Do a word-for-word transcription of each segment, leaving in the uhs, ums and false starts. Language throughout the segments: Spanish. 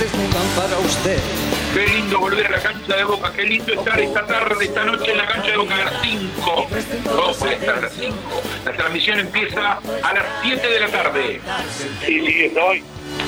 desnudan para usted. Qué lindo volver a la cancha de Boca, qué lindo estar esta tarde, esta noche en la cancha de Boca a las cinco. Todo puede estar a las cinco. La transmisión empieza a las siete de la tarde. Sí, sí, es hoy.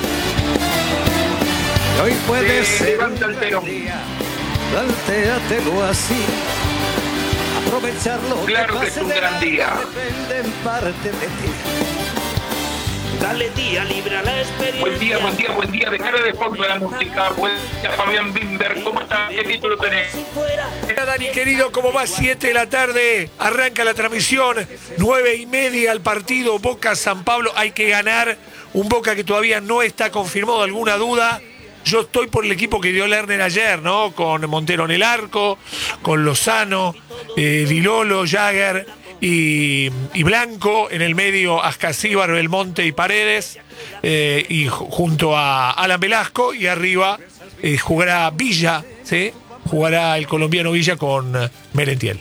Hoy puede Se ser levanta el telón. plantéatelo así. Aprovecharlo. Claro que es un gran día. Depende en parte de ti. Dale día libre a la experiencia. Buen día, buen día, buen día. Dejar de fondo la música. Buen día, Fabián Bimber. ¿Cómo estás? ¿Qué título tenés? Hola Dani querido, ¿cómo va? siete de la tarde, arranca la transmisión, nueve y media el partido Boca-San Pablo, hay que ganar, un Boca que todavía no está confirmado, alguna duda. Yo estoy por el equipo que dio Lerner ayer, ¿no? Con Montero en el arco, con Lozano, eh, Di Lolo, Jagger y, y Blanco, en el medio Ascasíbar, Belmonte y Paredes, eh, y junto a Alan Velasco, y arriba eh, jugará Villa, ¿sí? Jugará el colombiano Villa con Merentiel.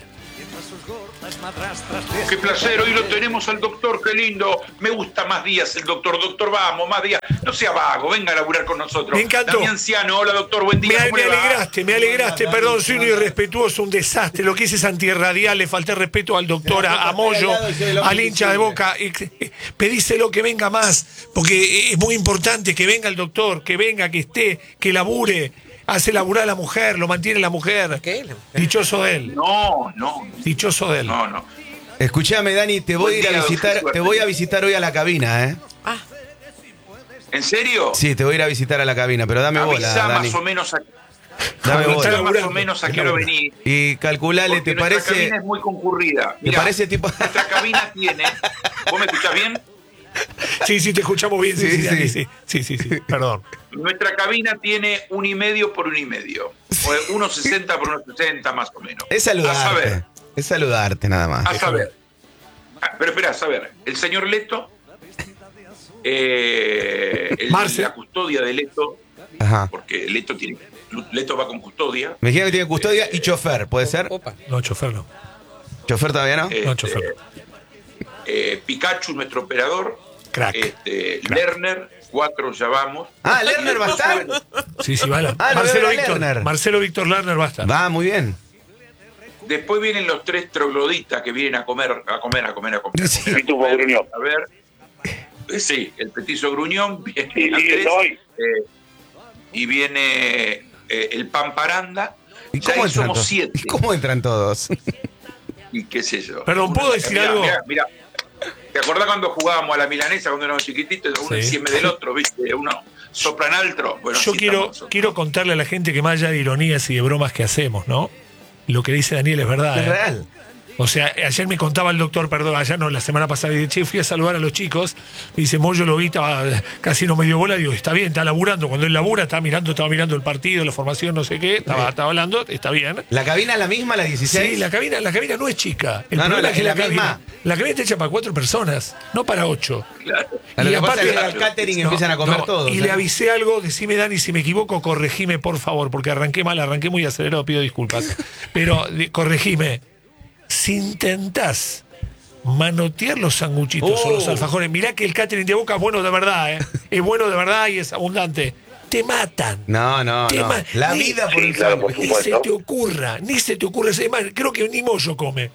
Qué placer, hoy lo tenemos al doctor, qué lindo. Me gusta más días el doctor. Doctor, vamos, más días. No sea vago, venga a laburar con nosotros. Me encantó. Damián Anciano, hola doctor, buen día. Me, ¿cómo me le va? alegraste, me alegraste, perdón, soy un irrespetuoso, un desastre. Lo que hice es antirradial, le falté respeto al doctor, a, a Moyo, al hincha de Boca. Eh, eh, Pedíselo que venga más, porque es muy importante que venga el doctor, que venga, que esté, que labure. Hace laburar a la mujer, lo mantiene la mujer. ¿Qué? Dichoso de él. No, no, Dichoso de él. no, no. Escuchame, Dani, te voy a ir a Buen día, visitar, doctor, te voy a visitar hoy a la cabina, ¿eh? Ah, ¿En serio? Sí, te voy a ir a visitar a la cabina, pero dame bola, Avisá Dani. más o menos a, Dame Está bola. avisá más laburando, o menos a está qué hora laburando. venís. Y calculale, Porque ¿te nuestra parece? cabina es muy concurrida. ¿Te Mirá, parece tipo? nuestra cabina tiene... ¿Vos me escuchás bien? Sí, sí, te escuchamos bien, sí, Sí, sí, sí. Dani, sí, sí, sí, sí, perdón. Nuestra cabina tiene un y medio por un y medio. O uno sesenta por uno sesenta más o menos. Es A saludarte. saber, Es saludarte nada más. a saber. Ah, pero espera, a saber. El señor Leto, eh, el- Marce. la custodia de Leto, Ajá. porque Leto tiene, Leto va con custodia. Me dijeron que tiene custodia y chofer, ¿puede ser? opa. No, chofer no. ¿Chofer todavía no? Este, No, chofer no. eh, Pikachu, nuestro operador. Crack. Este, Crack. Lerner, cuatro ya vamos. Ah, ¿Lerner va a estar? Sí, sí, va la- Ah, lo Marcelo veo a Víctor, Lerner. Marcelo Víctor Lerner va a estar. Va, muy bien. Después vienen los tres trogloditas que vienen a comer, a comer, a comer, a comer. Sí. a Y tu comer. Gruñón. A ver. Eh, Sí, el petizo gruñón, viene Sí, sí, Andrés, es hoy. eh, y viene eh, el Pamparanda. ¿Y Ya cómo ahí entran somos todos? siete. ¿Y cómo entran todos? Y qué sé yo. Perdón, ¿puedo Uno- decir mirá, algo? Mirá, mirá. ¿Te acordás cuando jugábamos a la milanesa cuando éramos chiquititos? Uno Sí. encima del otro, ¿viste? Uno soplan altro. Bueno, Yo así quiero, estamos nosotros. quiero contarle a la gente que más allá de ironías y de bromas que hacemos, ¿no? Lo que dice Daniel es verdad. Es ¿eh? real. O sea, ayer me contaba el doctor, perdón, ayer no, la semana pasada, y che, fui a saludar a los chicos, y dice, Moyo lo vi, estaba, casi no me dio bola, digo, está bien, está laburando, cuando él labura, está mirando, estaba mirando el partido, la formación, no sé qué, estaba, estaba hablando, está bien. ¿La cabina es la misma, la dieciséis? Sí, la cabina, la cabina no es chica. El No, no, problema la- es que la la, cabina, misma. la cabina está hecha para cuatro personas, no para ocho. Claro. A lo Y que pasa aparte- es que al catering No, empiezan a comer no, todos. Y ¿eh? le avisé algo, decime Dani, si me equivoco, corregime, por favor, porque arranqué mal, arranqué muy acelerado, pido disculpas. Pero de- corregime. Si intentás manotear los sanguchitos Oh. o los alfajores, mirá que el catering de Boca es bueno de verdad, ¿eh? Es bueno de verdad y es abundante. Te matan. No, no, Te no. ma- La ni- vida por Sí, un claro, por sándwich. Ni se supuesto. te ocurra, ni se te ocurra. Es más, creo que ni Moyo come.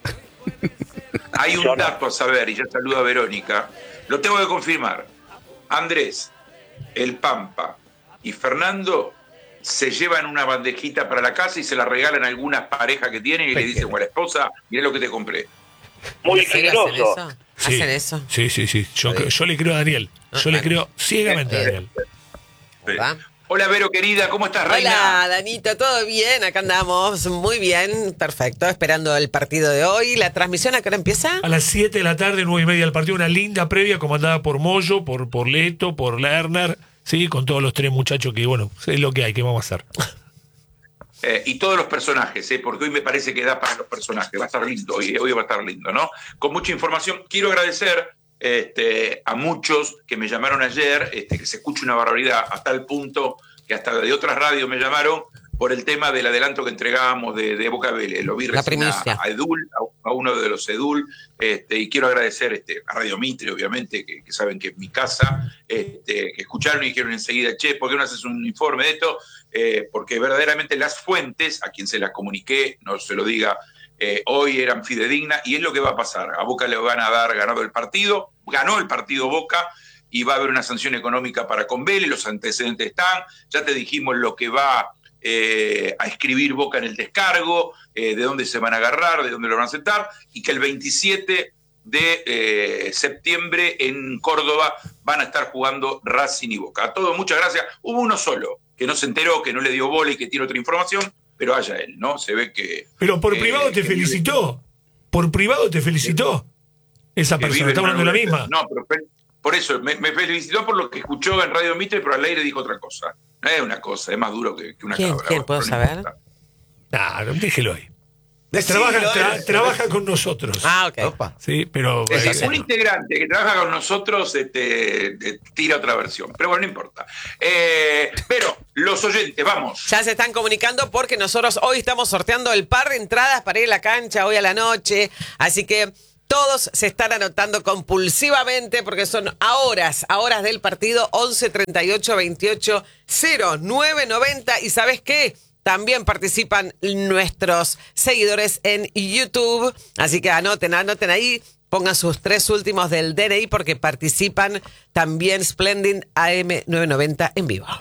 Hay un Yo no. dato a saber, y ya saludo a Verónica. Lo tengo que confirmar. Andrés, el Pampa y Fernando se llevan una bandejita para la casa y se la regalan a algunas parejas que tienen y le dicen a la esposa, mirá lo que te compré. Muy ¿En serio generoso. hacen eso? Sí, ¿Hacen eso? Sí, sí, sí. Yo, Está bien. yo le creo a Daniel. Yo Ah, le ah. creo ciegamente a Daniel. ¿Va? Hola Vero querida, ¿cómo estás, reina? Hola, Danito, ¿todo bien? Acá andamos, muy bien, perfecto, esperando el partido de hoy. ¿La transmisión a qué hora empieza? A las siete de la tarde, nueve y media del partido, una linda previa comandada por Moyo, por, por Leto, por Lerner, sí, con todos los tres muchachos que, bueno, es lo que hay, ¿qué vamos a hacer? Eh, y todos los personajes, ¿eh? Porque hoy me parece que da para los personajes. Va a estar lindo, hoy, hoy va a estar lindo, ¿no? Con mucha información. Quiero agradecer este, a muchos que me llamaron ayer, este, que se escucha una barbaridad a tal punto que hasta de otras radios me llamaron por el tema del adelanto que entregábamos de, de Boca Vélez. Lo vi La recién a, primicia. a Edul, a uno de los Edul, este, y quiero agradecer este, a Radio Mitre, obviamente, que, que saben que es mi casa, este, que escucharon y dijeron enseguida, che, ¿por qué no haces un informe de esto? Eh, porque verdaderamente las fuentes, a quien se las comuniqué, no se lo diga, eh, hoy eran fidedignas, y es lo que va a pasar. A Boca le van a dar ganado el partido, ganó el partido Boca, y va a haber una sanción económica para con Vélez, los antecedentes están, ya te dijimos lo que va eh, a escribir Boca en el descargo, eh, de dónde se van a agarrar, de dónde lo van a aceptar, y que el veintisiete de eh, septiembre en Córdoba van a estar jugando Racing y Boca. A todos, muchas gracias. Hubo uno solo que no se enteró, que no le dio bola y que tiene otra información, pero haya él, ¿no? Se ve que... Pero por eh, privado te felicitó. Por privado te felicitó. Esa que persona, vive estamos en hablando de la una- misma. No, pero fe- por eso, me, me felicitó por lo que escuchó en Radio Mitre, pero al aire dijo otra cosa. No es una cosa, es más duro que, que una ¿Quién? cabra. ¿Quién? ¿Puedo pero no saber? importa. Nah, no, déjelo ahí. Decilo, Trabaja, tra- eh. trabaja con nosotros. Ah, ok. Opa. Sí, pero. Es decir, eh, un integrante que trabaja con nosotros este, eh, tira otra versión, pero bueno, no importa. Eh, pero los oyentes, vamos. Ya se están comunicando porque nosotros hoy estamos sorteando el par de entradas para ir a la cancha hoy a la noche. Así que todos se están anotando compulsivamente porque son a horas, a horas del partido, once treinta y ocho veintiocho cero nueve noventa. ¿Y sabes qué? También participan nuestros seguidores en YouTube. Así que anoten, anoten ahí. Pongan sus tres últimos del D N I porque participan también Splendid A M novecientos noventa en vivo.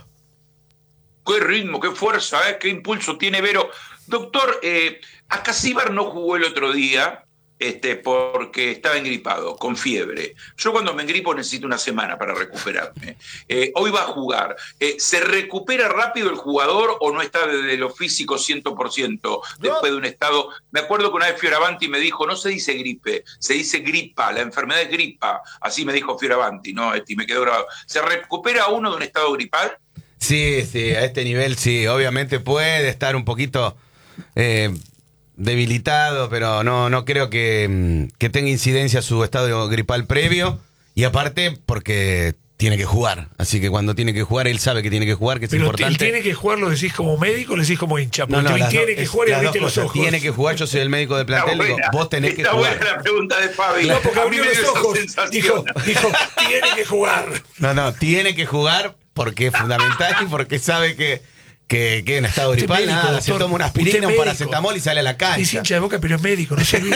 Qué ritmo, qué fuerza, ¿eh? Qué impulso tiene Vero. Doctor, eh, Acasíbar no jugó el otro día este, porque estaba engripado, con fiebre. Yo cuando me engripo necesito una semana para recuperarme. Eh, hoy va a jugar. Eh, ¿Se recupera rápido el jugador o no está desde lo físico cien por ciento después de un estado? Me acuerdo que una vez Fioravanti me dijo, no se dice gripe, se dice gripa, la enfermedad es gripa. Así me dijo Fioravanti, ¿no? Este, y me quedó grabado. ¿Se recupera uno de un estado gripal? Sí, sí, a este nivel sí. Obviamente puede estar un poquito eh, debilitado, pero no, no creo que, que tenga incidencia su estado gripal previo. Y aparte, porque tiene que jugar. Así que cuando tiene que jugar, él sabe que tiene que jugar, que es pero él importante. tiene que jugar, ¿lo decís como médico o lo decís como hincha? Porque No, no, él las tiene dos- que es- jugar y las abriste dos los cosas. ojos. Tiene que jugar, yo soy el médico del plantel, Está digo, buena. vos tenés que Está jugar. buena la pregunta de Fabi. No, porque A mí abrió me los dio esa ojos. sensación. Dijo, dijo, tiene que jugar. No, no, tiene que jugar porque es fundamental y porque sabe que, que, que en estado Usted gripal, médico, nada, se doctor. toma una Usted aspirina, un médico. paracetamol y sale a la Es cancha. hincha de Boca, pero es médico, no se olvide.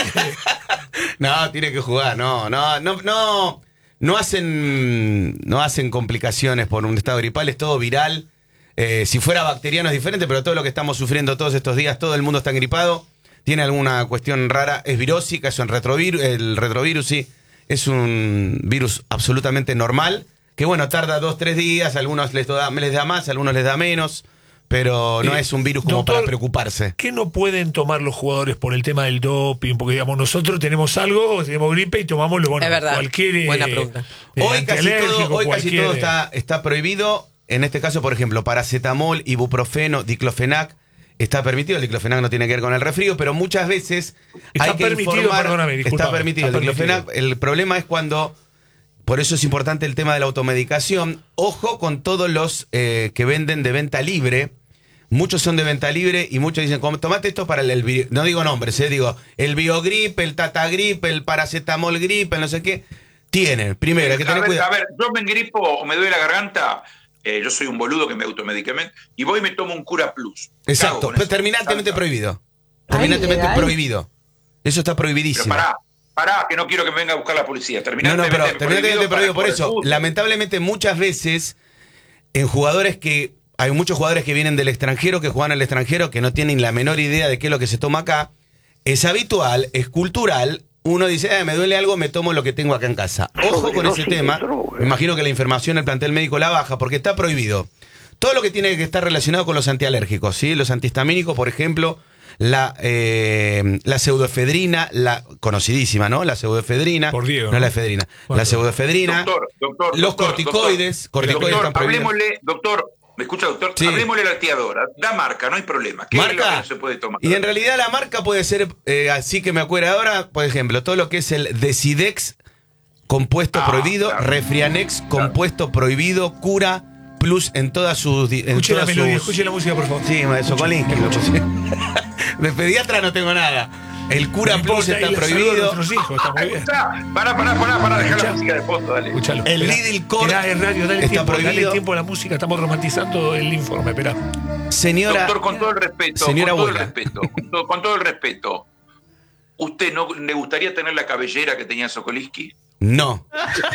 No, tiene que jugar, no, no, no, no, no hacen, no hacen complicaciones por un estado gripal, es todo viral. Eh, si fuera bacteriano es diferente, pero todo lo que estamos sufriendo todos estos días, todo el mundo está gripado, tiene alguna cuestión rara, es virósica, es un retrovirus, el retrovirus sí, es un virus absolutamente normal, que bueno, tarda dos, tres días, a algunos les da, les da más, a algunos les da menos, pero no Eh, es un virus como doctor, para preocuparse. ¿Qué no pueden tomar los jugadores por el tema del doping? Porque digamos, nosotros tenemos algo, tenemos gripe y tomamos lo bueno, Es verdad. cualquier eh, Buena pregunta. eh, Hoy casi todo, antialérgico, hoy casi cualquier, todo eh, está, está prohibido. En este caso, por ejemplo, paracetamol, ibuprofeno, diclofenac está permitido. El diclofenac no tiene que ver con el resfrío, pero muchas veces Está hay que permitido, informar. perdóname, discúlpame, está permitido está el diclofenac. El problema es cuando, por eso es importante el tema de la automedicación. Ojo con todos los eh, que venden de venta libre. Muchos son de venta libre y muchos dicen, como, tomate esto para el, el bi-". no digo nombres, eh, digo, el Biogrip, el Tatagrip, el paracetamol grip, el no sé qué. Tienen, primero, hay que a, tener ver, cuidado. a ver, yo me engripo o me duele la garganta, eh, yo soy un boludo que me automedicamente, y voy y me tomo un Cura Plus. ¿Qué hago Exacto, con eso? terminantemente Salta. prohibido. Terminantemente legal. prohibido. Eso está Pero prohibidísimo. pará, pará, que no quiero que me venga a buscar la policía. No, no, Terminantemente pero terminantemente prohibido por para- eso. el fútbol. Lamentablemente muchas veces en jugadores que hay muchos jugadores que vienen del extranjero, que juegan al extranjero, que no tienen la menor idea de qué es lo que se toma acá. Es habitual, es cultural. Uno dice, eh, me duele algo, me tomo lo que tengo acá en casa. Ojo con ese tema. Me imagino que la información el plantel médico la baja porque está prohibido. Todo lo que tiene que estar relacionado con los antialérgicos, ¿sí? Los antihistamínicos, por ejemplo, la, eh, la pseudoefedrina, la conocidísima, ¿no? La pseudoefedrina. Por Diego, no, ¿no? la efedrina. Bueno. La pseudoefedrina. Doctor, doctor, los doctor, corticoides. doctor. corticoides Doctor, están prohibidos. hablemosle, doctor, ¿me escucha, doctor? Sí. Hablemosle a la arteadora. Da marca, no hay problema. ¿Qué es lo que Marca. no se puede tomar? Y en realidad la marca puede ser, eh, así que me acuerdo ahora, por ejemplo, todo lo que es el Decidex, compuesto Ah, prohibido, claro. Refrianex, compuesto prohibido, Cura Plus en todas sus... di- En Escuche la todas melodía, sus- escuche la música, por favor. Sí, de Sokolinsky lo puse. De pediatra no tengo nada. El cura No plus importa, está y le saludo a prohibido. nuestros hijos, está muy bien. Está. Pará, pará, pará, pará, dejar la Escuchá. música de fondo, dale. Escuchalo. El Esperá. Lidl Core Esperá, es radio, dale está tiempo, dale prohibido. tiempo a la música, estamos romantizando el informe, espera. Señora, Doctor, con todo el respeto, Señora con todo el abuela. respeto, con todo, con todo el respeto, ¿usted no le gustaría tener la cabellera que tenía Sokolinsky? no.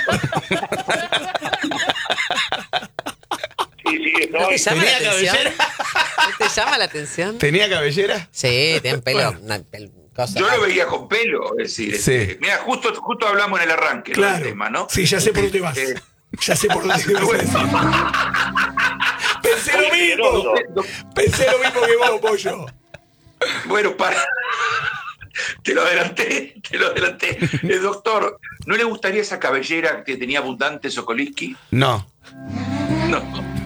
Sí, sí, ¿No te estoy. llama la ¿Tenía atención? cabellera? ¿No te llama la atención? ¿Tenía cabellera? Sí, tienen pelo. una pel- cosa. Yo lo veía con pelo, es decir, Sí. este, mira, justo, justo hablamos en el arranque, ¿no? Claro. del tema, ¿no? Sí, ya sé por dónde vas. Eh, Ya sé por dónde vas. Pensé lo Muy mismo. generoso. Pensé lo mismo que vos, pollo. Bueno, para. Te lo adelanté, te lo adelanté. El doctor, ¿no le gustaría esa cabellera que tenía abundante Sokolinsky? No. No.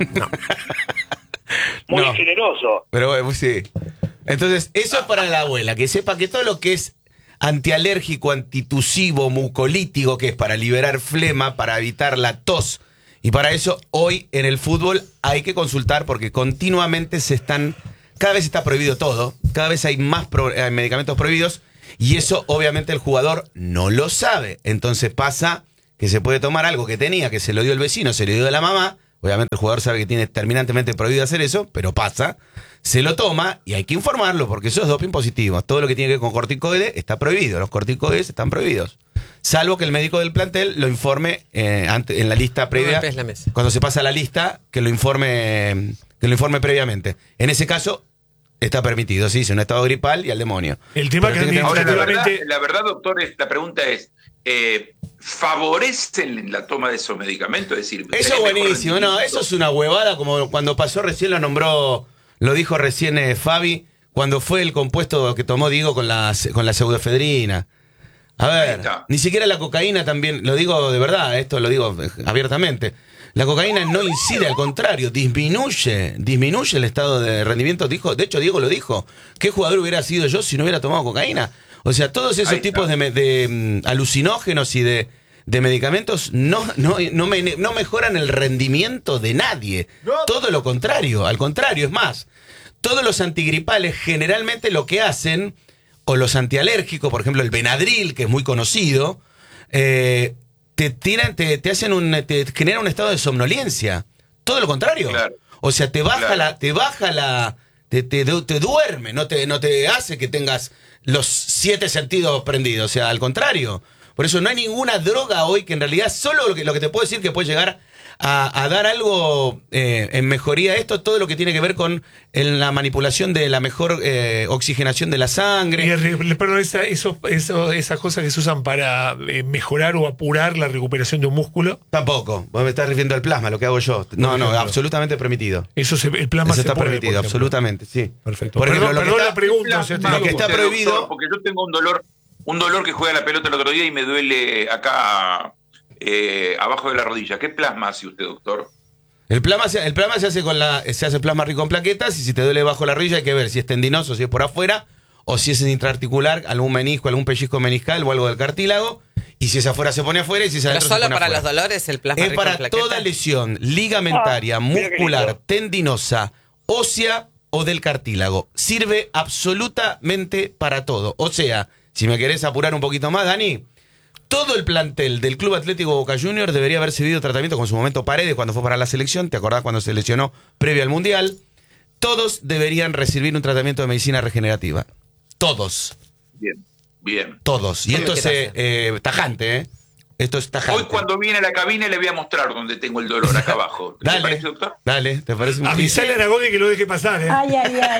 Muy No. generoso. Pero bueno, pues sí. Entonces, eso es para la abuela, que sepa que todo lo que es antialérgico, antitusivo, mucolítico, que es para liberar flema, para evitar la tos. Y para eso, hoy en el fútbol hay que consultar porque continuamente se están, cada vez está prohibido todo, cada vez hay más pro- eh, medicamentos prohibidos y eso obviamente el jugador no lo sabe. Entonces pasa que se puede tomar algo que tenía, que se lo dio el vecino, se lo dio la mamá. Obviamente el jugador sabe que tiene terminantemente prohibido hacer eso, pero pasa, se lo toma y hay que informarlo porque eso es doping positivo. Todo lo que tiene que ver con corticoides está prohibido, los corticoides están prohibidos. Salvo que el médico del plantel lo informe eh, ante- en la lista previa, golpees la mesa. cuando se pasa la lista, que lo informe que lo informe previamente. En ese caso está permitido, sí, es un estado gripal y al demonio. El tema Pero que tiene Ahora, la verdad, administrativamente. la verdad, doctor, es- la pregunta es, eh, ¿favorecen la toma de esos medicamentos? Es decir, Eso ¿tenés es mejor buenísimo, no, rendimiento? eso es una huevada, como cuando pasó recién lo nombró, lo dijo recién eh, Fabi, cuando fue el compuesto que tomó Diego con la, con la pseudoefedrina. A Ahí ver, está. ni siquiera la cocaína también, lo digo de verdad, esto lo digo eh, abiertamente. La cocaína no incide, al contrario, disminuye, disminuye el estado de rendimiento. Dijo, de hecho, Diego lo dijo. ¿Qué jugador hubiera sido yo si no hubiera tomado cocaína? O sea, todos esos Ahí está. tipos de, me- de, mm, alucinógenos y de, de medicamentos no, no, no, me- no mejoran el rendimiento de nadie. Todo lo contrario, al contrario, es más. Todos los antigripales generalmente lo que hacen, o los antialérgicos, por ejemplo el Benadryl, que es muy conocido, eh, te tiran, te, te hacen un, te generan un estado de somnolencia. Todo lo contrario. Claro. O sea, te baja Claro. la, te baja la, te, te, te duerme, no te, no te hace que tengas los siete sentidos prendidos. O sea, al contrario. Por eso no hay ninguna droga hoy que en realidad solo lo que, lo que te puedo decir que puede llegar a, a dar algo eh, en mejoría esto, todo lo que tiene que ver con en la manipulación de la mejor eh, oxigenación de la Y sangre. el re- perdón, esa- eso- eso- esas cosas que se usan para eh, mejorar o apurar la recuperación de un músculo, Tampoco. Vos me estás refiriendo al plasma, lo que hago yo. No, Por no, ejemplo. absolutamente permitido. eso se, el plasma Eso se está puede, permitido, por ejemplo. absolutamente, sí. Perfecto. Por ejemplo, perdón, lo que perdón está- la pregunta. o sea, Plasma, lo que está usted, prohibido- doctor, porque yo tengo un dolor, un dolor que juega la pelota el otro día y me duele acá eh, abajo de la rodilla. ¿Qué plasma hace usted, doctor? El plasma, se, el plasma se hace con la, se hace plasma rico en plaquetas y si te duele bajo la rodilla hay que ver si es tendinoso, si es por afuera o si es intraarticular, algún menisco, algún pellizco meniscal o algo del cartílago y si es afuera se pone afuera y si es Pero adentro se solo pone para afuera. los dolores el plasma Es rico en para plaquetas. toda lesión ligamentaria, Ah, mira qué muscular, lindo. tendinosa, ósea o del cartílago. Sirve absolutamente para todo. O sea, si me querés apurar un poquito más, Dani, todo el plantel del Club Atlético Boca Juniors debería haber recibido tratamiento con su momento Paredes cuando fue para la selección. ¿Te acordás cuando se lesionó previo al Mundial? Todos deberían recibir un tratamiento de medicina regenerativa. Todos. Bien, bien. Todos. Y Sí, esto es gracias. eh, eh, tajante, ¿eh? Esto es tajante. Hoy cuando viene a la cabina le voy a mostrar dónde tengo el dolor, acá abajo. ¿Le Dale, parece, doctor? dale, ¿te parece un Avisale a Aragodi que lo deje pasar, ¿eh? Ay, ay, ay.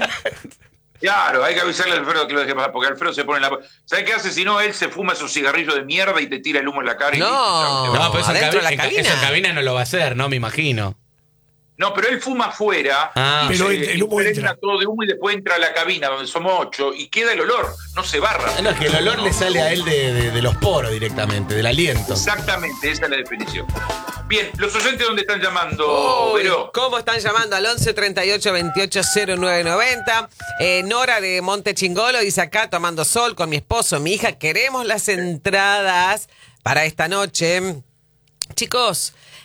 Claro, hay que avisarle a Alfredo que lo deje pasar, porque Alfredo se pone en la... ¿Sabes qué hace? Si no, él se fuma esos cigarrillos de mierda y te tira el humo en la cara. Y No. listo, chao, No, pero eso en, adentro de la cabi- en ca- cabina. eso en cabina no lo va a hacer, ¿no? Me imagino. No, pero él fuma afuera, Ah. Pero se el- el humo impregna entra. todo de humo y después entra a la cabina donde somos ocho y queda el olor, no se barra. No, es que el olor le sale a él de, de- de los poros directamente, del aliento. Exactamente, esa es la definición. Bien, los oyentes dónde están llamando, Uy, Vero. ¿cómo están llamando? Al once treinta y ocho veintiocho cero nueve noventa. Eh, Nora de Monte Chingolo dice acá tomando sol con mi esposo, mi hija. Queremos las entradas para esta noche. Chicos,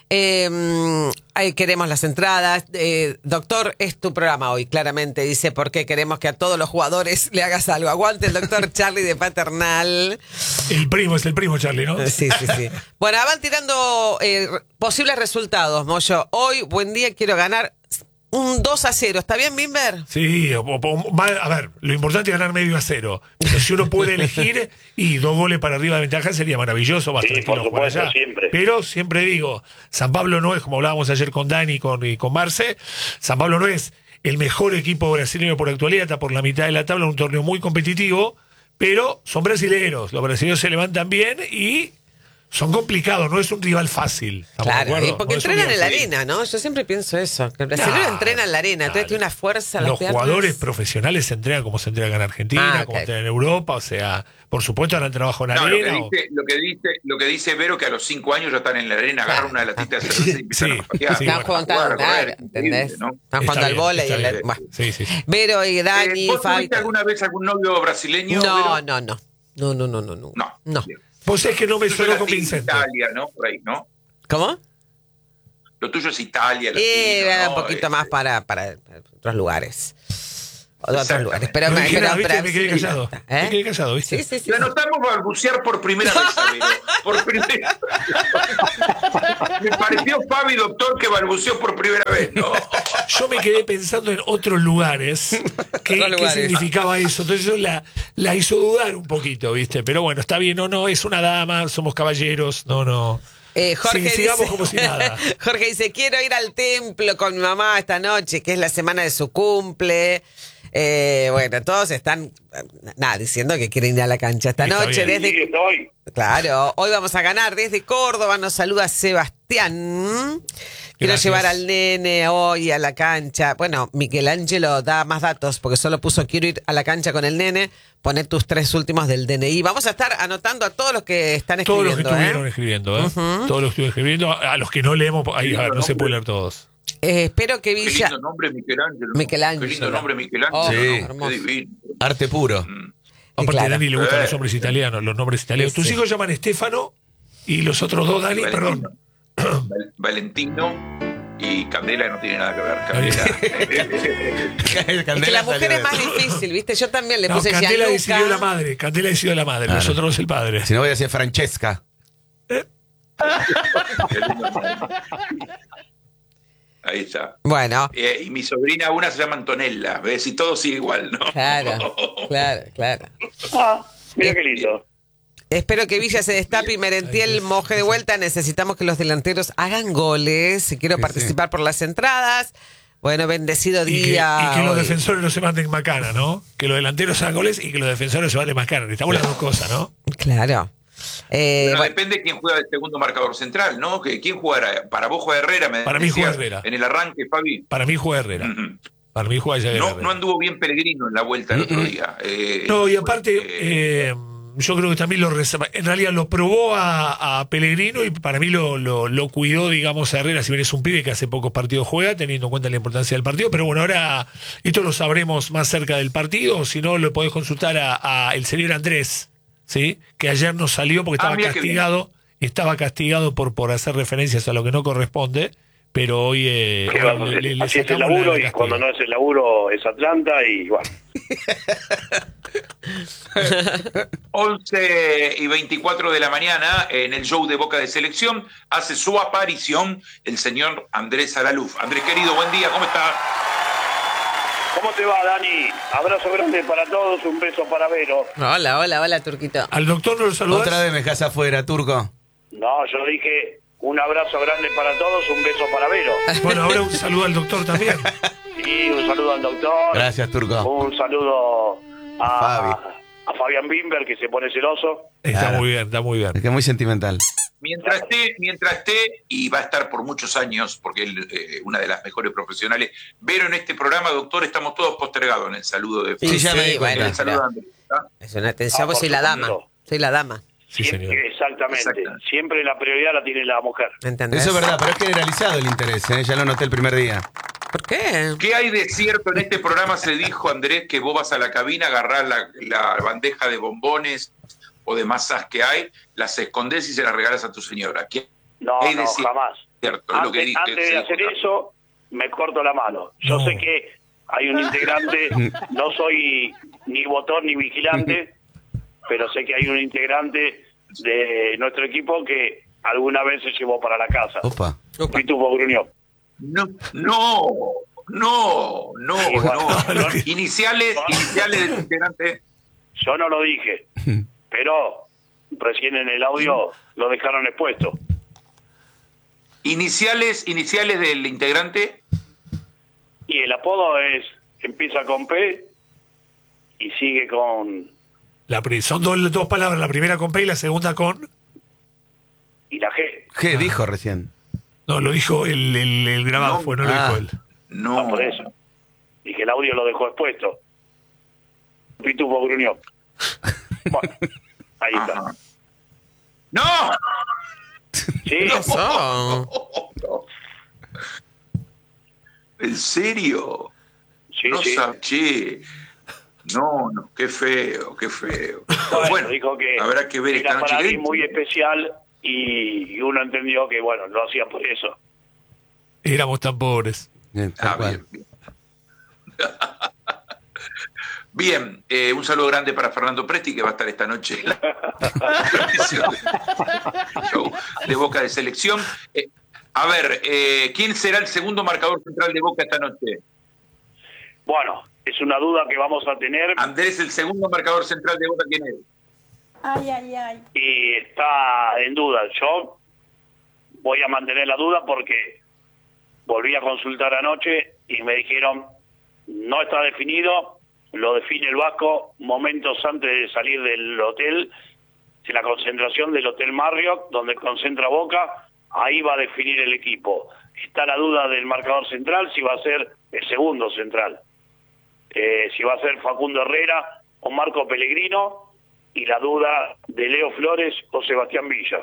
Eh, ahí queremos las entradas. Eh, doctor, es tu programa hoy, claramente. Dice, ¿por qué queremos que a todos los jugadores le hagas algo? Aguante el doctor Charlie de Paternal. El primo, es el primo Charlie, ¿no? Sí, sí, sí. Bueno, van tirando eh, posibles resultados, Moyo. Hoy, buen día, quiero ganar un dos a cero. ¿Está bien, Bimber? Sí, o, o, a ver, lo importante es ganar medio a cero. Pero si uno puede elegir y dos goles para arriba de ventaja sería maravilloso, más Sí, tranquilo por jugar supuesto, allá. siempre. Pero siempre digo, San Pablo no es, como hablábamos ayer con Dani y con, y con Marce, San Pablo no es el mejor equipo brasileño por actualidad, está por la mitad de la tabla, un torneo muy competitivo, pero son brasileños, los brasileños se levantan bien y son complicados, no es un rival fácil. Claro, y porque no entrenan en la fácil. arena, ¿no? Yo siempre pienso eso, que el brasileño Nah, entrena en la arena, entonces nah, tiene una fuerza. Las los piernas. jugadores profesionales se entrenan como se entrenan en Argentina, Ah, ok. como se entrenan en Europa, o sea, por supuesto harán trabajo en la No, lo que, arena. o- dice, lo, que dice, lo que dice Vero, que a los cinco años ya están en la arena, agarran una latita de cerveza y empiezan Sí, a patear. sí, Están bueno, jugando, a jugar, a claro, correr, ¿entendés? increíble, ¿no? Están Está jugando al bien, vóley. está y la- bien. bueno. Sí, sí, sí. Vero y Eh, Dani, ¿Vos Fabi. tuviste alguna vez algún novio brasileño? No, Vero? no, no. No, no, no, no, no. No. No. Bien. Vos es que no me Lo tuyo suena es Latín, convincente. Italia, ¿no? Por ahí, ¿no? ¿Cómo? Lo tuyo es Italia, Y latino, ¿no? un poquito Eh, más para, para otros lugares. Otros Exactamente. lugares. Pero, No me- dije pero nada, ¿viste? Me Brasil quedé callado. está, Me ¿eh? quedé callado, ¿viste? Sí, sí, sí. La notamos balbucear por primera vez, amigo. Por primera Me pareció Fabi, doctor, que balbuceó por primera vez, ¿no? Yo me quedé pensando en otros lugares. ¿Qué, Otros qué lugares. significaba eso? Entonces eso la, la hizo dudar un poquito, ¿viste? Pero bueno, está bien, no, no, es una dama, somos caballeros, no, no. Eh, Jorge, Sí, sigamos dice, como si nada. Jorge dice, quiero ir al templo con mi mamá esta noche, que es la semana de su cumple. Eh, bueno, todos están, nada, diciendo que quieren ir a la cancha esta Está noche. bien. Desde, Sí, estoy. claro, hoy vamos a ganar desde Córdoba. Nos saluda Sebastián. Quiero Gracias. llevar al nene hoy a la cancha. Bueno, Michelangelo da más datos porque solo puso quiero ir a la cancha con el nene. Poné tus tres últimos del D N I. Vamos a estar anotando a todos los que están Todos los que escribiendo. estuvieron ¿eh? escribiendo, ¿eh? Ujú. Todos los que estuvieron escribiendo, a los que no leemos, ahí, a ver, no se puede leer todos. Eh, espero que Qué Villa... lindo nombre, Michelangelo. Michelangelo. Qué lindo nombre, Michelangelo. Oh, Sí. ¿no? hermoso. Qué divino. Arte puro. Mm. Aparte, claro. a Dani le gustan Eh. los nombres italianos, los nombres italianos. Sí, Tus sí. hijos llaman Estefano y los otros dos, Dani, Valentino. perdón. Val- Valentino y Candela no tiene nada que ver. Candela. Es que la mujer es más difícil, ¿viste? Yo también le No, puse Candela Gianluca. decidió la madre, Candela decidió la madre, Claro. nosotros el padre. Si no voy a decir Francesca. Qué lindo nombre. Ahí está. Bueno, Eh, y mi sobrina, una se llama Antonella, ¿ves? Y todo sigue igual, ¿no? claro, claro, claro. Ah, mira qué lindo. Espero que Villa se destape y Merentiel moje de vuelta. Necesitamos que los delanteros hagan goles. Quiero Sí, participar por las entradas. Bueno, bendecido Y que, día. y que los hoy. defensores no se manden macana, ¿no? Que los delanteros hagan goles y que los defensores se manden macana. Necesitamos las dos cosas, ¿no? Claro. Eh, Bueno, bueno, depende de quién juega el segundo marcador central, ¿no? Que ¿quién jugará? Para vos juega Herrera, me Para mí decías juega Herrera. En el arranque, Fabi. Para mí juega Herrera. Ujú. Para mí juega ya No, Herrera. no anduvo bien Pellegrino en la vuelta el otro día. Eh, No, y aparte, eh, eh, yo creo que también lo reserva- en realidad lo probó a, a Pellegrino y para mí lo, lo, lo cuidó, digamos, a Herrera, si bien es un pibe que hace pocos partidos juega, teniendo en cuenta la importancia del partido, pero bueno, ahora esto lo sabremos más cerca del partido, o si no, lo podés consultar a, a el señor Andrés, ¿sí? Que ayer no salió porque Ah, estaba mira qué castigado, estaba castigado por, por hacer referencias a lo que no corresponde, pero hoy, eh, ¿Qué hoy vamos a le- hacer? le- le Así es el sacamos la- laburo la y castigo. cuando no es el laburo es Atlanta y bueno. once y veinticuatro de la mañana, en el show de Boca de Selección, hace su aparición el señor Andrés Alaluf. Andrés, querido, buen día, ¿cómo está? ¿Cómo te va, Dani? Abrazo grande para todos, un beso para Vero. hola, hola, hola, Turquito. ¿Al doctor no lo saludás? Otra vez me dejas afuera, Turco. No, yo dije un abrazo grande para todos, un beso para Vero. Bueno, ahora un saludo al doctor también. Y un saludo al doctor. Gracias, Turco. Un saludo a, Fabi. a Fabián Bimber, que se pone celoso. Está Claro. muy bien, está muy bien. Es que es muy sentimental. Mientras esté, mientras esté, y va a estar por muchos años, porque él eh, una de las mejores profesionales, Vero en este programa, doctor, estamos todos postergados en el saludo de Sí, ya me sí, di cuenta. bueno, el saludo de Andrés, ¿tá? es una atención, Ah, vos por soy la supuesto. dama. Soy la dama. Sí, Siempre- señor. Exactamente. Exacto. Siempre la prioridad la tiene la mujer. ¿Entendés? Eso es verdad, pero es generalizado el interés, ¿eh? Ya lo noté el primer día. ¿Por qué? ¿Qué hay de cierto en este programa? Se dijo, Andrés, que vos vas a la cabina, agarrás la, la bandeja de bombones o de masas que hay, las escondés y se las regalas a tu señora. ¿Qué No, hay de no, cierto? jamás. cierto, es lo que Antes, dice, antes de se hacer dijo. eso, me corto la mano. Yo No. sé que hay un integrante, no soy ni botón ni vigilante, pero sé que hay un integrante de nuestro equipo que alguna vez se llevó para la casa. Opa. Pitufo Gruñón. No, no, no, no, Sí, bueno, no. no. Iniciales, iniciales del integrante. Yo no lo dije, pero recién en el audio lo dejaron expuesto. Iniciales, iniciales del integrante. Y el apodo es, empieza con P y sigue con... La, pri- son dos, dos palabras, la primera con P y la segunda con... y la G. ¿Qué dijo recién? No, lo dijo el, el, el grabado, No. fue, no lo Ah. dijo él. No, No, por eso. Y que el audio lo dejó expuesto. Pitufo Gruñón. Bueno, ahí está. Ajá. ¡No! Sí, ¿Qué pasó? ¿En serio? sí, No sí. sab- che. No, no, qué feo, qué feo. Bueno, dijo que habrá que ver era esta noche. para ¿Qué- alguien muy especial y, y uno entendió que, bueno, lo hacían por eso. Éramos tan pobres. Bien, tal Ah, cual. bien, bien. Bien, eh, un saludo grande para Fernando Presti, que va a estar esta noche en la transmisión del show de Boca de Selección. Eh, a ver, eh, ¿quién será el segundo marcador central de Boca esta noche? Bueno, es una duda que vamos a tener Andrés, el segundo marcador central de Boca, ¿quién es? Ay, ay, ay. y está en duda. Yo voy a mantener la duda porque volví a consultar anoche y me dijeron, no está definido, lo define el Vasco momentos antes de salir del hotel, de la concentración del Hotel Marriott, donde concentra Boca, ahí va a definir el equipo. Está la duda del marcador central, si va a ser el segundo central, eh, si va a ser Facundo Herrera o Marco Pellegrino, y la duda de Leo Flores o Sebastián Villa.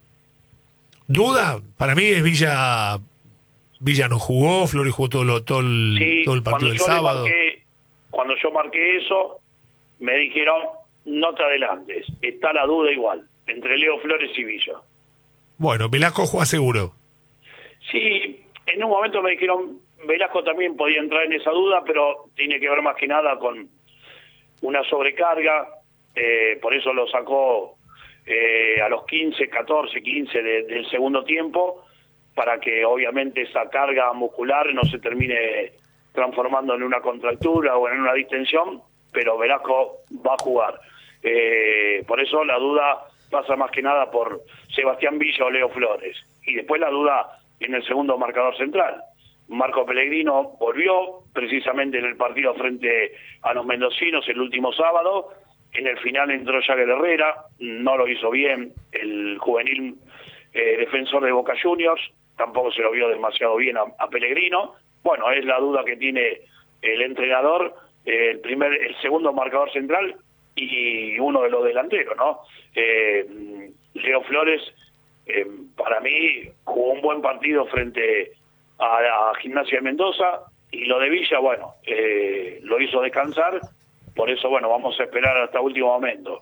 Duda, para mí es Villa. Villa no jugó, Flores jugó todo, lo, todo, el, Sí, todo el partido del cuando yo le sábado. marqué, cuando yo marqué eso, me dijeron, no te adelantes, está la duda igual, entre Leo Flores y Villa. Bueno, Velasco juega seguro. Sí, en un momento me dijeron, Velasco también podía entrar en esa duda, pero tiene que ver más que nada con una sobrecarga, eh, por eso lo sacó eh, a los quince, catorce, quince de, del segundo tiempo, para que obviamente esa carga muscular no se termine transformando en una contractura o en una distensión, pero Velasco va a jugar. Eh, por eso la duda pasa más que nada por Sebastián Villa o Leo Flores. Y después la duda en el segundo marcador central. Marco Pellegrino volvió precisamente en el partido frente a los mendocinos el último sábado. En el final entró Jagger Herrera, no lo hizo bien el juvenil eh, defensor de Boca Juniors, tampoco se lo vio demasiado bien a, a Pellegrino. Bueno, es la duda que tiene el entrenador, eh, el primer, el segundo marcador central y uno de los delanteros, ¿no? Eh, Leo Flores, eh, para mí, jugó un buen partido frente a la Gimnasia de Mendoza, y lo de Villa, bueno, eh, lo hizo descansar, por eso, bueno, vamos a esperar hasta último momento.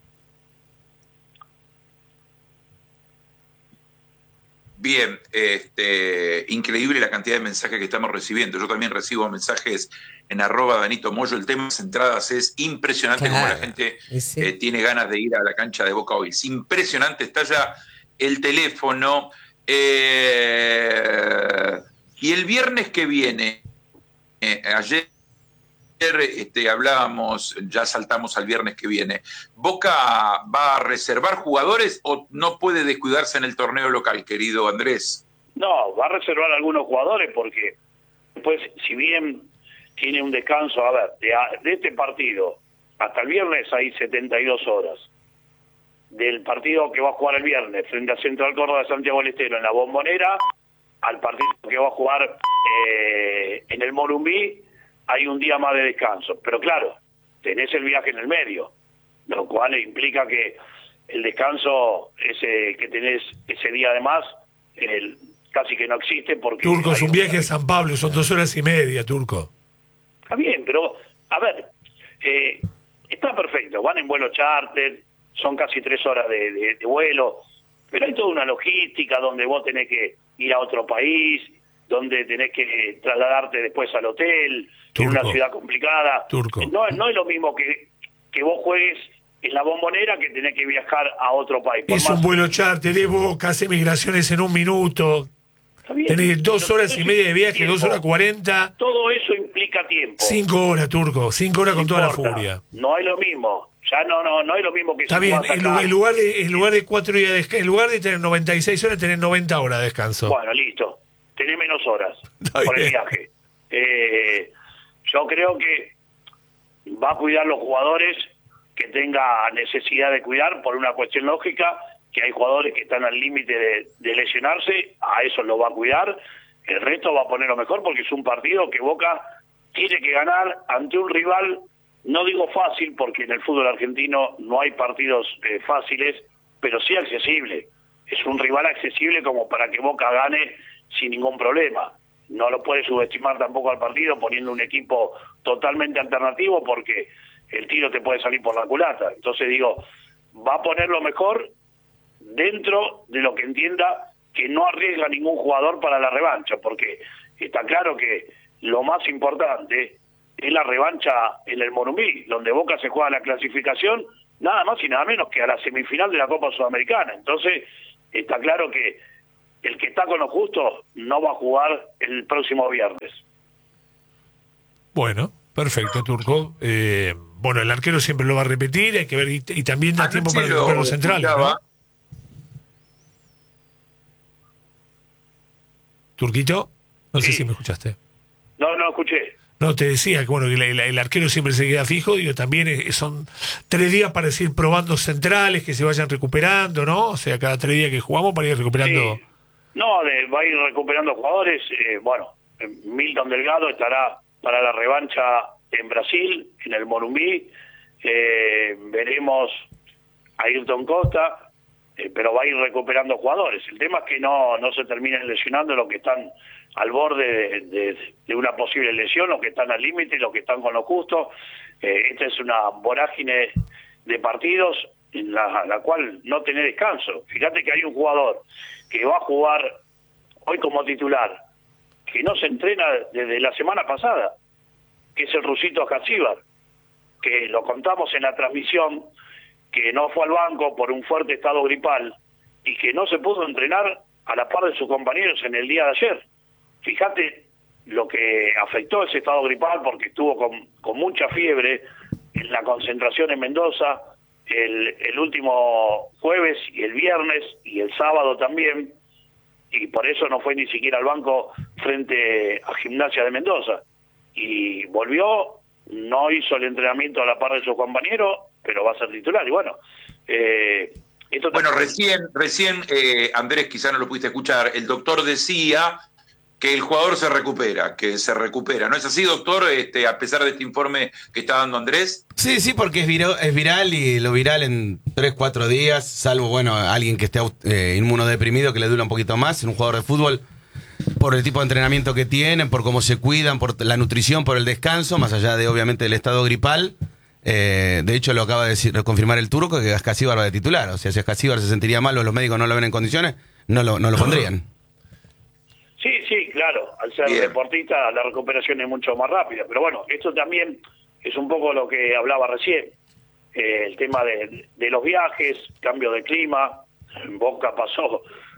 Bien, este, increíble la cantidad de mensajes que estamos recibiendo. Yo también recibo mensajes en arroba Danito Moyo. El tema de las entradas es impresionante, Claro. como la gente Y sí. eh, tiene ganas de ir a la cancha de Boca hoy. Es impresionante, está ya el teléfono. Eh, y el viernes que viene, eh, ayer este, hablábamos, ya saltamos al viernes que viene, ¿Boca va a reservar jugadores o no puede descuidarse en el torneo local, querido Andrés? No, va a reservar algunos jugadores porque después, si bien tiene un descanso, a ver, de, de este partido hasta el viernes hay setenta y dos horas. Del partido que va a jugar el viernes frente a Central Córdoba de Santiago del Estero en la Bombonera, al partido que va a jugar eh, en el Morumbí, hay un día más de descanso. Pero claro, tenés el viaje en el medio, lo cual implica que el descanso ese que tenés ese día además el, casi que no existe porque... Turco, es hay un viaje a San Pablo, son dos horas y media, Turco. Está bien, pero, a ver, eh, está perfecto, van en vuelo charter, son casi tres horas de, de, de vuelo, Pero hay toda una logística donde vos tenés que ir a otro país, donde tenés que trasladarte después al hotel, Turco. en una ciudad complicada. Turco. No, no es lo mismo que, que vos juegues en la Bombonera que tenés que viajar a otro país. Por Es más- un vuelo charter, de Boca, hace migraciones en un minuto. Está bien. Tenés dos Pero horas todo y eso media de implica viaje, dos tiempo. horas cuarenta. Todo eso implica tiempo. Cinco horas, Turco. Cinco horas No con toda la importa. furia. No es lo mismo. Ya no, no, no es lo mismo que Está si bien, jugás en, acá. lu- en lugar de, en lugar de cuatro días de descanso, en lugar de tener noventa y seis horas, tenés noventa horas de descanso. Bueno, listo. Tenés menos horas Está por el bien. viaje. Eh, yo creo que va a cuidar los jugadores que tenga necesidad de cuidar por una cuestión lógica, que hay jugadores que están al límite de, de lesionarse, a eso lo va a cuidar. El resto va a poner lo mejor porque es un partido que Boca tiene que ganar ante un rival, no digo fácil porque en el fútbol argentino no hay partidos eh, fáciles, pero sí accesible. Es un rival accesible como para que Boca gane sin ningún problema. No lo puede subestimar tampoco al partido poniendo un equipo totalmente alternativo porque el tiro te puede salir por la culata. Entonces digo, va a poner lo mejor dentro de lo que entienda que no arriesga ningún jugador para la revancha, porque está claro que lo más importante es la revancha en el Morumbí, donde Boca se juega la clasificación, nada más y nada menos que a la semifinal de la Copa Sudamericana. Entonces, está claro que el que está con los justos no va a jugar el próximo viernes. Bueno, perfecto, Turco. Eh, bueno, el arquero siempre lo va a repetir, hay que ver, y, y también da Anoche tiempo para lo recuperar los centrales, ¿no? escuchaba. Turquito, no sé Sí. si me escuchaste. No, no escuché. No, te decía que bueno, que el, el- el arquero siempre se queda fijo, digo, también es- son tres días para ir probando centrales, que se vayan recuperando, ¿no? O sea, cada tres días que jugamos para ir recuperando. Sí. No, de- va a ir recuperando jugadores. Eh, bueno, eh, Milton Delgado estará para la revancha en Brasil, en el Morumbí. Eh, veremos a Ayrton Costa, eh, pero va a ir recuperando jugadores. El tema es que no, no se terminen lesionando los que están al borde de, de- de una posible lesión, los que están al límite, los que están con lo justo. Eh, esta es una vorágine de partidos en la, la cual no tiene descanso. Fíjate que hay un jugador que va a jugar hoy como titular, que no se entrena desde la semana pasada, que es el rusito Jasíbar, que lo contamos en la transmisión, que no fue al banco por un fuerte estado gripal y que no se pudo entrenar a la par de sus compañeros en el día de ayer. Fíjate lo que afectó ese estado gripal porque estuvo con, con mucha fiebre en la concentración en Mendoza el, el último jueves y el viernes y el sábado también, y por eso no fue ni siquiera al banco frente a Gimnasia de Mendoza. Y volvió, no hizo el entrenamiento a la par de sus compañeros, pero va a ser titular. Y bueno, eh, esto Bueno, también- recién, recién eh, Andrés, quizá no lo pudiste escuchar, el doctor decía que el jugador se recupera, que se recupera. ¿No es así, doctor, este, a pesar de este informe que está dando Andrés? Sí, sí, porque es, viro- es viral y lo viral en tres, cuatro días, salvo, bueno, alguien que esté eh, inmunodeprimido, que le dura un poquito más, en un jugador de fútbol, por el tipo de entrenamiento que tienen, por cómo se cuidan, por la nutrición, por el descanso, más allá de, obviamente, del estado gripal. Eh, de hecho, lo acaba de, decir, de confirmar el turco, que Ascasíbar va de titular. O sea, si Ascasíbar se sentiría mal o los médicos no lo ven en condiciones, no lo, no lo pondrían. Sí, sí, claro. Al ser Bien. deportista la recuperación es mucho más rápida. Pero bueno, esto también es un poco lo que hablaba recién. Eh, el tema de, de los viajes, cambio de clima. En Boca pasó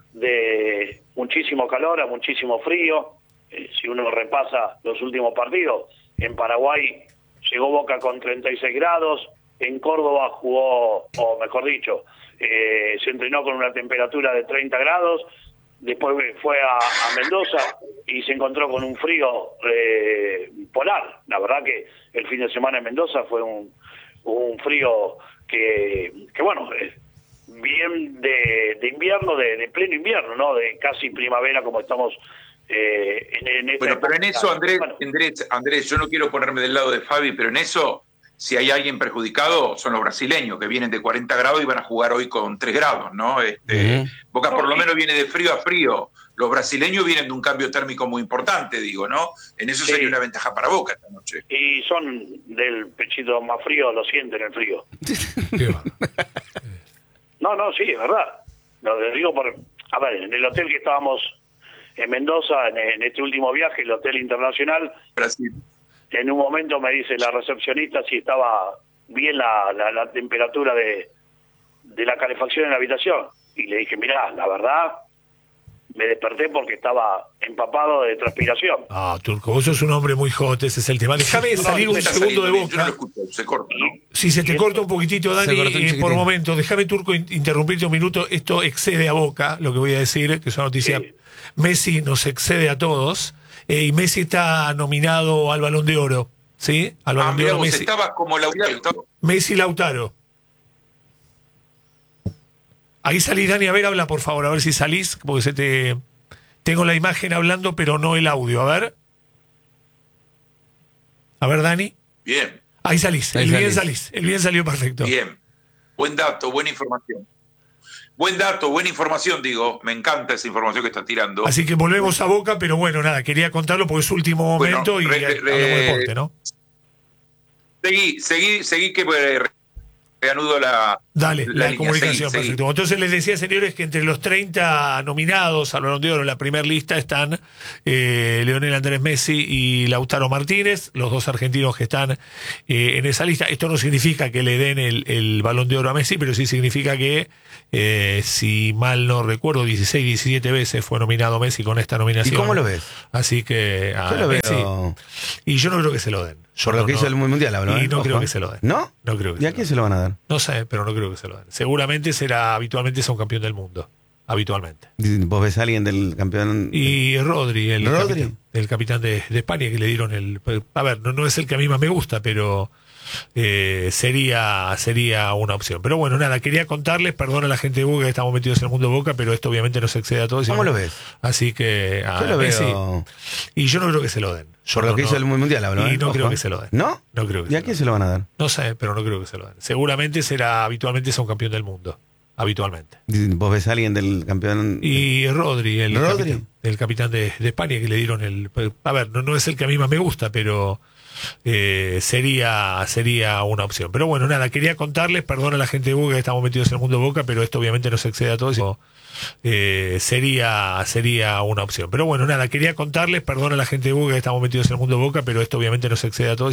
de muchísimo calor a muchísimo frío. Eh, si uno repasa los últimos partidos, en Paraguay llegó Boca con treinta y seis grados. En Córdoba jugó, o mejor dicho, eh, se entrenó con una temperatura de treinta grados. Después fue a, a Mendoza y se encontró con un frío eh, polar. La verdad que el fin de semana en Mendoza fue un, un frío que, que bueno, eh, bien de, de invierno, de, de pleno invierno, ¿no? De casi primavera como estamos eh, en, en esta Bueno, pero en época. eso, Andrés, Bueno, Andrés, Andrés, yo no quiero ponerme del lado de Fabi, pero en eso, si hay alguien perjudicado, son los brasileños, que vienen de cuarenta grados y van a jugar hoy con tres grados, ¿no? Este, Ujú. Boca por No, lo sí. menos viene de frío a frío. Los brasileños vienen de un cambio térmico muy importante, digo, ¿no? En eso Sí. sería una ventaja para Boca esta noche. y son del pechito más frío, lo sienten el frío. Qué va. No, no, sí, es verdad. Lo digo por, a ver, en el hotel que estábamos en Mendoza, en, en este último viaje, el Hotel Internacional, Brasil. en un momento me dice la recepcionista si estaba bien la, la, la temperatura de, de la calefacción en la habitación. Y le dije, mirá, la verdad, me desperté porque estaba empapado de transpiración. Ah, Turco, vos sos un hombre muy hot, ese es el tema. Déjame salir un Está segundo de saliendo bien, yo no Boca. lo escucho, se corta, ¿no? Si se te corta un poquitito, Dani, Se cortó un eh, chiquitín. por momento, déjame, Turco, in- interrumpirte un minuto. Esto excede a Boca, lo que voy a decir, que es una noticia. Sí. Messi nos excede a todos, eh, y Messi está nominado al Balón de Oro, ¿sí? Al Ah, Balón de mirá, Oro vos Messi. estabas como Lautaro. Messi Lautaro. Ahí salís, Dani, a ver, habla, por favor, a ver si salís, porque se te... Tengo la imagen hablando, pero no el audio, a ver. A ver, Dani. Bien, Ahí salís, Ahí el bien salís. salís, el bien salió perfecto. bien. Buen dato, buena información. Buen dato, buena información, digo. Me encanta esa información que estás tirando. Así que volvemos a Boca, pero bueno, nada, quería contarlo porque es último Bueno, momento y re- hablamos re- de deporte, ¿no? Seguí, seguí, seguí que eh, reanudo la, Dale, la, línea. comunicación, Seguí, seguí. perfecto. Entonces les decía, señores, que entre los treinta nominados al Balón de Oro en la primera lista están eh, Lionel Andrés Messi y Lautaro Martínez, los dos argentinos que están eh, en esa lista. Esto no significa que le den el, el Balón de Oro a Messi, pero sí significa que, eh, si mal no recuerdo, dieciséis, diecisiete veces fue nominado Messi con esta ¿Y nominación. cómo lo ves? Así que a Yo lo Messi, veo y yo no creo que se lo den. Yo por lo no- que no- hizo el Mundial, hablo, Y ¿eh? no creo Ojo. que se lo den. ¿No? No creo que ¿Y a se quién lo se lo van a dar? No sé, pero no creo que se lo den. Seguramente será, habitualmente es un campeón del mundo. Habitualmente. ¿Vos ves a alguien del campeón? Y Rodri, el Rodri. capitán, el capitán de, de España, que le dieron el... A ver, no, no es el que a mí más me gusta, pero eh, sería, sería una opción. Pero bueno, nada, quería contarles, perdón a la gente de Boca que estamos metidos en el mundo de Boca, pero esto obviamente nos excede a todos. ¿Cómo lo ves? Así que... a Yo lo Messi- veo Y yo no creo que se lo den. Yo por lo no- que hizo no- el Mundial, hablo, Y ¿eh? no creo Ojo. que se lo den. ¿No? No creo que ¿Y se a lo quién den. se lo van a dar? No sé, pero no creo que se lo den. Seguramente será, habitualmente es un campeón del mundo. Habitualmente. ¿Vos ves a alguien del campeón? Y Rodri, el Rodri. capitán, el capitán de, de España, que le dieron el... A ver, no, no es el que a mí más me gusta, pero eh, sería, sería una opción. Pero bueno, nada, quería contarles, perdón a la gente de Boca que estamos metidos en el mundo de Boca, pero esto obviamente nos excede a todos. Eh, sería, sería una opción. Pero bueno, nada, quería contarles, perdón a la gente de Boca que estamos metidos en el mundo de Boca, pero esto obviamente nos excede a todos.